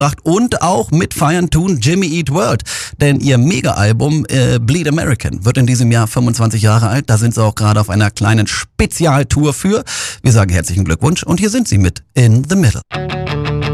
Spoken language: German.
und auch mit feiern tun Jimmy Eat World, denn ihr Mega-Album Bleed American wird in diesem Jahr 25 Jahre alt. Da sind sie auch gerade auf einer kleinen Spezialtour für. Wir sagen herzlichen Glückwunsch und hier sind sie mit In the Middle.